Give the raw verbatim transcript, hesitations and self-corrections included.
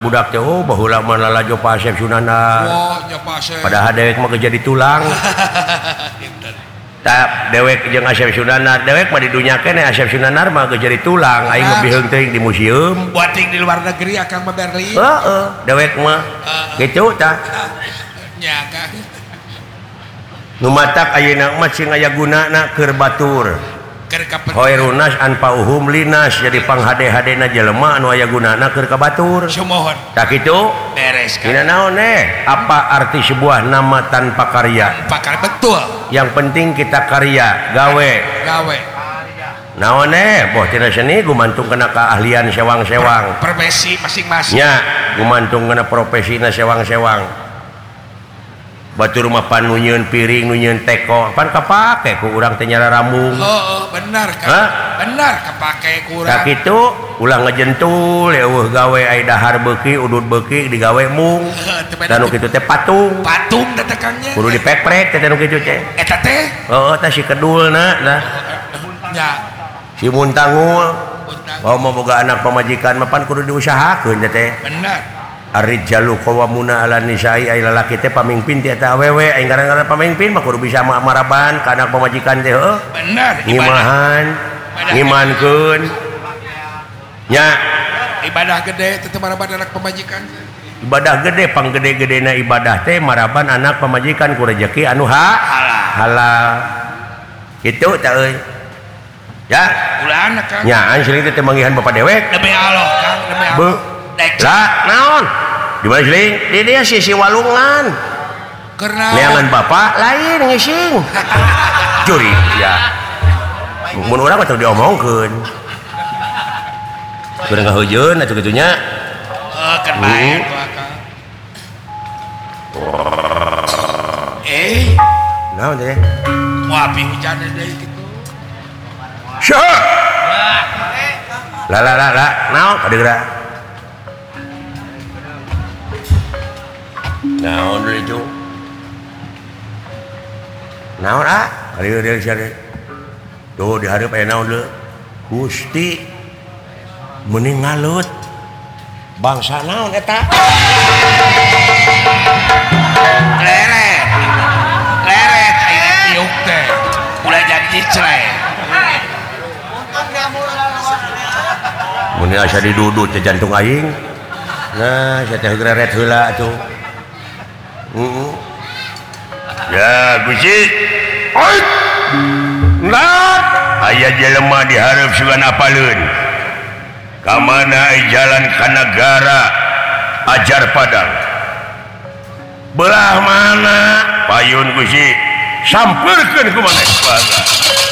budak teh oh baheula mana lajo Pak Asep Sunana. Wah, nya Pak Asep. Padahal dewek mah jadi tulang. Tak dewek jeung Asep Sunana, dewek mah di dunya keneh Asep Sunana mah geus jadi tulang, aing mah biheung teuing di museum. Buating di luar negeri akan mah Berlin. Heeh, dewek mah kitu tah. Nya Kang. Nu matak ayeuna mah sing aya gunana keur batur. Khairunas anfa'uhum linas jadi panghade-hadena jelema anu aya gunana keur ka batur. Sumohon. Tak kitu? Beres kan. Dina naon eh? Apa arti sebuah nama tanpa karya? Tanpa karya betul. Yang penting kita karya, gawe. Gawe. Naon eh? Boh tina seni gumantung kana keahlian sewang-sewang. Profesi masing-masing. Nya, gumantung kana profesina sewang-sewang. Batur mah pan nunyeun piring, nunyeun teko, pan kapake ku urang teh nyara rambung. Oh, benar kan? Hah? Benar kapake ku urang. Tak kitu ulah ngejentul ya eueuh gawe ai dahar beuki, udud beuki digawe mung. Da nu kitu teh patung. Patung da tekangnya. Kudu dipeprek teh nu kitu teh. Eta teh? Heeh, tah si kedulna nah. Nya. Si muntangul. Bawa mau boga anak pamajikan mah pan kudu diusahakeun teh. Benar. Ar-rijalu qawwamuna 'alan nisa'i, ai lalaki teh pamimpin ti eta awewe, aing ngaran-ngaran pamimpin mah kudu bisa maraban ka anak pamajikan teh heuh. Benar. Ngimahan, ngimankeun. Nya, ibadah gede teh maraban anak pamajikan. Ibadah gede panggede-gedena ibadah teh maraban anak pamajikan ku rezeki anu ha halal. Kitu tah euy. Ya, ulah anak Kang. nya an seuling teh manggihan Bapak dewek. Demi Allah Kang, demi Allah. Be. Lah, naon? Di mana seuling? Di dia sisi walungan. Karena neangan bapak lain ngising. Curi ya. Mun urang mah teu diomongkeun. Kurang ngaheujeun atuh kitu nya. Eh, kan bae tuh Kang. Eh, naon teh? wah api hujan deui kitu. Syah. Lah lah lah lah, naon kadeugra? Naon deui itu? Naon ah? Ari deui sare. Tuh di hareup aya naon deui? Gusti mending ngalut. Bangsa naon eta? Leret. Leret aya tiuk teh. Ulah jadi crai. Mun asa didudut teh jantung aing. Nah, saya teh gereret heula atuh. Heeh. Ya, Gusti. Oi. Nah, aya jelema dihareup sugan apaleun. Ka mana jalan ka negara ajar padang. Belah mana payun Gusti? Sampeurkeun ku maneh.